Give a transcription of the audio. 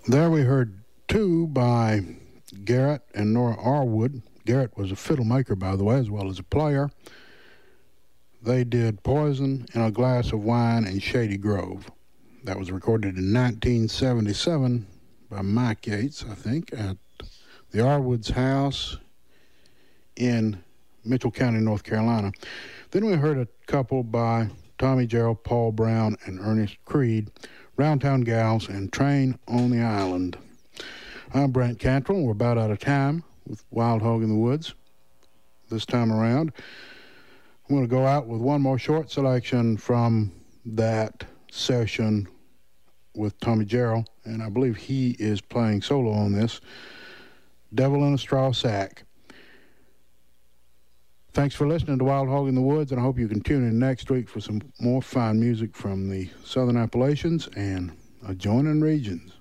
There we heard two by Garrett and Nora Arwood. Garrett was a fiddle maker, by the way, as well as a player. They did Poison in a Glass of Wine in Shady Grove. That was recorded in 1977 by Mike Yates, I think, at the Arwood's house in Mitchell County, North Carolina. Then we heard a couple by Tommy Gerald, Paul Brown, and Ernest Creed, Roundtown Gals and Train on the Island. I'm Brent Cantrell. We're about out of time with Wild Hog in the Woods this time around. I'm going to go out with one more short selection from that session with Tommy Gerald, and I believe he is playing solo on this, Devil in a Straw Sack. Thanks for listening to Wild Hog in the Woods, and I hope you can tune in next week for some more fine music from the Southern Appalachians and adjoining regions.